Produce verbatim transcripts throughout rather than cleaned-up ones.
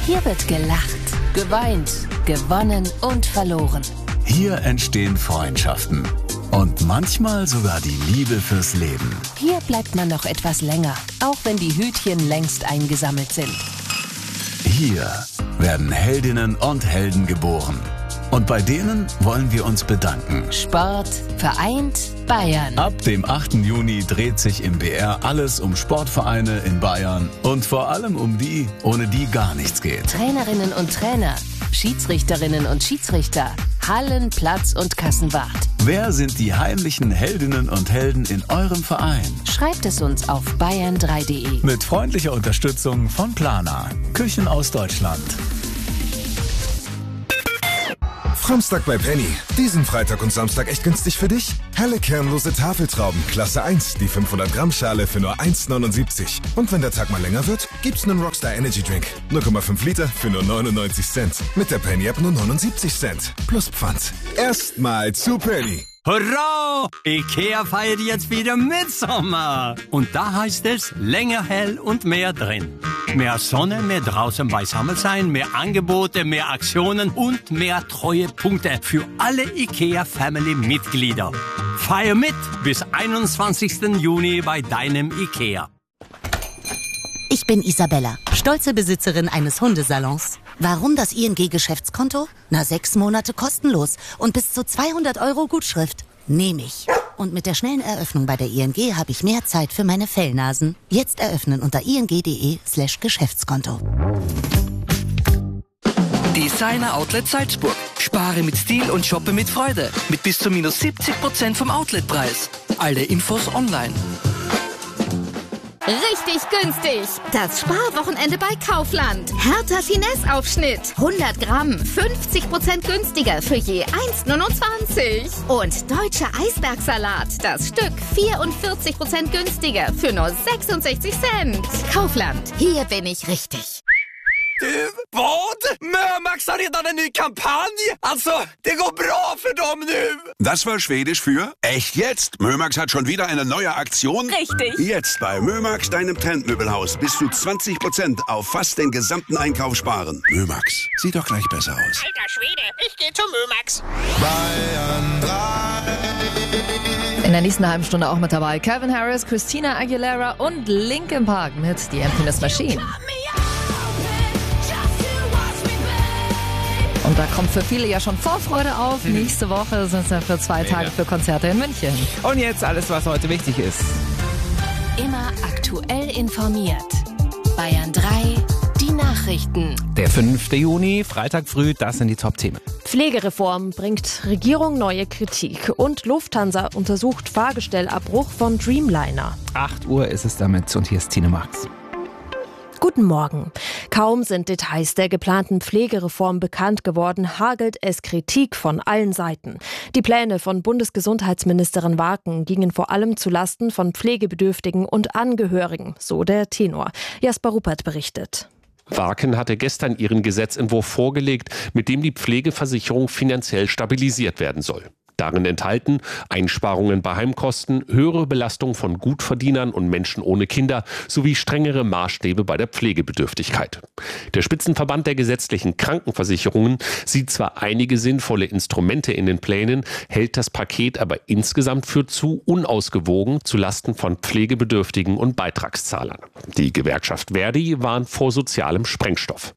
Hier wird gelacht, geweint, gewonnen und verloren. Hier entstehen Freundschaften und manchmal sogar die Liebe fürs Leben. Hier bleibt man noch etwas länger, auch wenn die Hütchen längst eingesammelt sind. Hier werden Heldinnen und Helden geboren. Und bei denen wollen wir uns bedanken. Sport vereint Bayern. Ab dem achten Juni dreht sich im B R alles um Sportvereine in Bayern und vor allem um die, ohne die gar nichts geht. Trainerinnen und Trainer, Schiedsrichterinnen und Schiedsrichter, Hallen, Platz und Kassenwart. Wer sind die heimlichen Heldinnen und Helden in eurem Verein? Schreibt es uns auf bayern drei punkt de. Mit freundlicher Unterstützung von Plana. Küchen aus Deutschland. Samstag bei Penny. Diesen Freitag und Samstag echt günstig für dich? Helle kernlose Tafeltrauben, Klasse eins, die fünfhundert Gramm Schale für nur eins neunundsiebzig. Und wenn der Tag mal länger wird, gibt's einen Rockstar Energy Drink. null Komma fünf Liter für nur neunundneunzig Cent. Mit der Penny App nur neunundsiebzig Cent. Plus Pfand. Erstmal zu Penny. Hurra! Ikea feiert jetzt wieder Mitsommer. Und da heißt es länger hell und mehr drin. Mehr Sonne, mehr draußen beisammen sein, mehr Angebote, mehr Aktionen und mehr Treuepunkte für alle Ikea-Family-Mitglieder. Feier mit bis einundzwanzigsten Juni bei deinem Ikea. Ich bin Isabella, stolze Besitzerin eines Hundesalons. Warum das I N G-Geschäftskonto? Na, sechs Monate kostenlos und bis zu zweihundert Euro Gutschrift. Nehme ich. Und mit der schnellen Eröffnung bei der I N G habe ich mehr Zeit für meine Fellnasen. Jetzt eröffnen unter ing.de slash Geschäftskonto. Designer Outlet Salzburg. Spare mit Stil und shoppe mit Freude. Mit bis zu minus siebzig Prozent vom Outletpreis. Alle Infos online. Richtig günstig. Das Sparwochenende bei Kaufland. Hertha Finesse-Aufschnitt. hundert Gramm. fünfzig Prozent günstiger für je eins neunundzwanzig. Und deutscher Eisbergsalat. Das Stück vierundvierzig Prozent günstiger für nur sechsundsechzig Cent. Kaufland. Hier bin ich richtig. Du, vad? Mömax har redan en ny kampanj. Alltså, det går bra för dem nu. Das war Schwedisch für echt jetzt. Mömax hat schon wieder eine neue Aktion. Richtig. Jetzt bei Mömax, deinem Trendmöbelhaus, bis zu zwanzig Prozent auf fast den gesamten Einkauf sparen. Mömax, sieht doch gleich besser aus. Alter Schwede, ich gehe zu Mömax. Bayern drei. In der nächsten halben Stunde auch mit dabei Calvin Harris, Christina Aguilera und Linkin Park mit The Emptiness Machine. Und da kommt für viele ja schon Vorfreude auf. Mhm. Nächste Woche sind es ja für zwei Tage für Konzerte in München. Und jetzt alles, was heute wichtig ist. Immer aktuell informiert. Bayern drei, die Nachrichten. Der fünfte Juni, Freitag früh, das sind die Top-Themen. Pflegereform bringt Regierung neue Kritik. Und Lufthansa untersucht Fahrgestellabbruch von Dreamliner. acht Uhr ist es damit und hier ist Tine Marx. Guten Morgen. Kaum sind Details der geplanten Pflegereform bekannt geworden, hagelt es Kritik von allen Seiten. Die Pläne von Bundesgesundheitsministerin Warken gingen vor allem zulasten von Pflegebedürftigen und Angehörigen, so der Tenor. Jasper Ruppert berichtet. Warken hatte gestern ihren Gesetzentwurf vorgelegt, mit dem die Pflegeversicherung finanziell stabilisiert werden soll. Darin enthalten Einsparungen bei Heimkosten, höhere Belastung von Gutverdienern und Menschen ohne Kinder sowie strengere Maßstäbe bei der Pflegebedürftigkeit. Der Spitzenverband der gesetzlichen Krankenversicherungen sieht zwar einige sinnvolle Instrumente in den Plänen, hält das Paket aber insgesamt für zu unausgewogen zulasten von Pflegebedürftigen und Beitragszahlern. Die Gewerkschaft Verdi warnt vor sozialem Sprengstoff.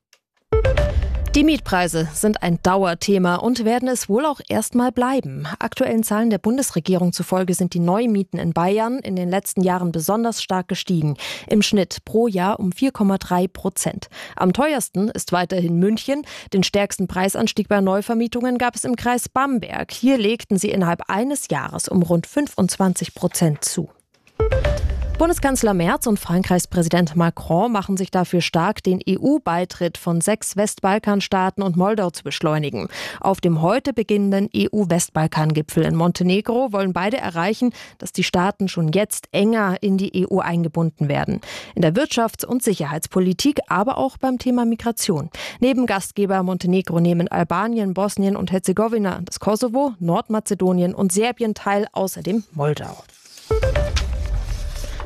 Die Mietpreise sind ein Dauerthema und werden es wohl auch erstmal bleiben. Aktuellen Zahlen der Bundesregierung zufolge sind die Neumieten in Bayern in den letzten Jahren besonders stark gestiegen. Im Schnitt pro Jahr um vier Komma drei Prozent. Am teuersten ist weiterhin München. Den stärksten Preisanstieg bei Neuvermietungen gab es im Kreis Bamberg. Hier legten sie innerhalb eines Jahres um rund fünfundzwanzig Prozent zu. Bundeskanzler Merz und Frankreichs Präsident Macron machen sich dafür stark, den E U-Beitritt von sechs Westbalkanstaaten und Moldau zu beschleunigen. Auf dem heute beginnenden E U-Westbalkan-Gipfel in Montenegro wollen beide erreichen, dass die Staaten schon jetzt enger in die E U eingebunden werden. In der Wirtschafts- und Sicherheitspolitik, aber auch beim Thema Migration. Neben Gastgeber Montenegro nehmen Albanien, Bosnien und Herzegowina, das Kosovo, Nordmazedonien und Serbien teil, außerdem Moldau.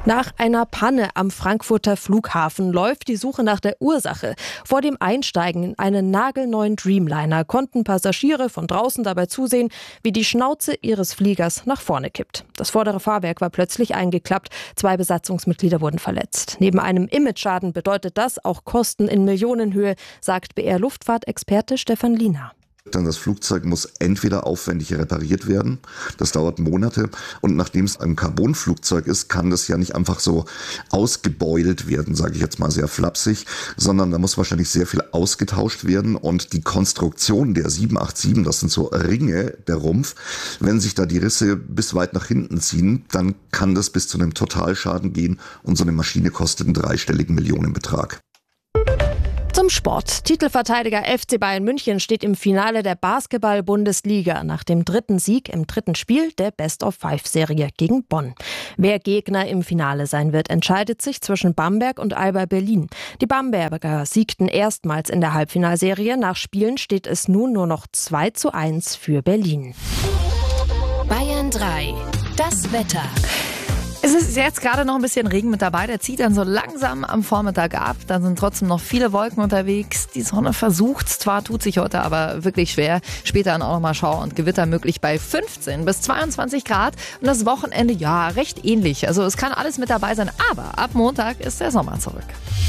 Nach einer Panne am Frankfurter Flughafen läuft die Suche nach der Ursache. Vor dem Einsteigen in einen nagelneuen Dreamliner konnten Passagiere von draußen dabei zusehen, wie die Schnauze ihres Fliegers nach vorne kippt. Das vordere Fahrwerk war plötzlich eingeklappt. Zwei Besatzungsmitglieder wurden verletzt. Neben einem Imageschaden bedeutet das auch Kosten in Millionenhöhe, sagt B R-Luftfahrtexperte Stefan Liener. Dann das Flugzeug muss entweder aufwendig repariert werden, das dauert Monate, und nachdem es ein Carbonflugzeug ist, kann das ja nicht einfach so ausgebeult werden, sage ich jetzt mal sehr flapsig, sondern da muss wahrscheinlich sehr viel ausgetauscht werden, und die Konstruktion der sieben acht sieben, das sind so Ringe, der Rumpf, wenn sich da die Risse bis weit nach hinten ziehen, dann kann das bis zu einem Totalschaden gehen, und so eine Maschine kostet einen dreistelligen Millionenbetrag. Zum Sport. Titelverteidiger F C Bayern München steht im Finale der Basketball-Bundesliga nach dem dritten Sieg im dritten Spiel der Best-of-Five-Serie gegen Bonn. Wer Gegner im Finale sein wird, entscheidet sich zwischen Bamberg und Alba Berlin. Die Bamberger siegten erstmals in der Halbfinalserie. Nach Spielen steht es nun nur noch zwei zu eins für Berlin. Bayern drei. Das Wetter. Es ist jetzt gerade noch ein bisschen Regen mit dabei, der zieht dann so langsam am Vormittag ab. Dann sind trotzdem noch viele Wolken unterwegs. Die Sonne versucht zwar, tut sich heute aber wirklich schwer. Später dann auch nochmal Schauer und Gewitter möglich bei fünfzehn bis zweiundzwanzig Grad. Und das Wochenende, ja, recht ähnlich. Also es kann alles mit dabei sein, aber ab Montag ist der Sommer zurück.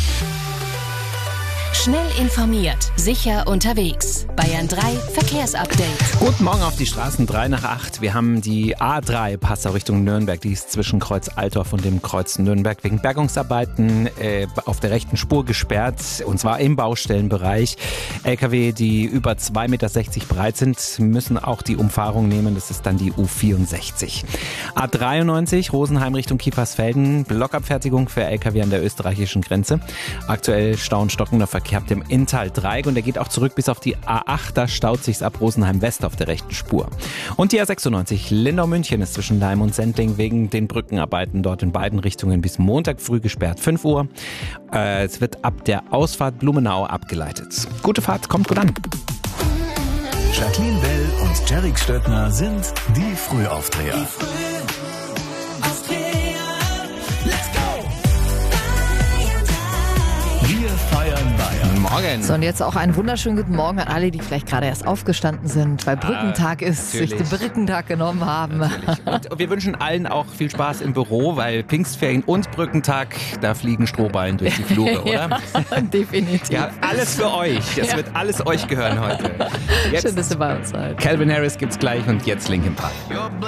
Schnell informiert, sicher unterwegs. Bayern drei Verkehrsupdate. Guten Morgen auf die Straßen, drei nach acht. Wir haben die A drei Passau Richtung Nürnberg. Die ist zwischen Kreuz Altdorf und dem Kreuz Nürnberg wegen Bergungsarbeiten äh, auf der rechten Spur gesperrt. Und zwar im Baustellenbereich. L K W, die über zwei Meter sechzig breit sind, müssen auch die Umfahrung nehmen. Das ist dann die U vierundsechzig. A dreiundneunzig Rosenheim Richtung Kiefersfelden. Blockabfertigung für L K W an der österreichischen Grenze. Aktuell Stau und stockender Verkehr ab dem Inntal-Dreieck, und der geht auch zurück bis auf die A acht, da staut sich's ab Rosenheim West auf der rechten Spur. Und die A sechsundneunzig Lindau-München ist zwischen Leim und Sendling wegen den Brückenarbeiten dort in beiden Richtungen bis Montag früh gesperrt, fünf Uhr. Äh, es wird ab der Ausfahrt Blumenau abgeleitet. Gute Fahrt, kommt gut an. Jacqueline Bell und Jarek Stöttner sind die Frühaufdreher. Die Frühaufdreher. Let's go! Wir feiern Bayern. Morgen. So, und jetzt auch einen wunderschönen guten Morgen an alle, die vielleicht gerade erst aufgestanden sind, weil Brückentag ah, ist, natürlich. sich den Brückentag genommen haben. Und wir wünschen allen auch viel Spaß im Büro, weil Pfingstferien und Brückentag, da fliegen Strohballen durch die Flure, oder? Ja, definitiv. Ja, alles für euch. Es ja. wird alles euch gehören heute. Jetzt Schön, dass ihr bei uns seid. Calvin Harris gibt's gleich, und jetzt Linkin Park.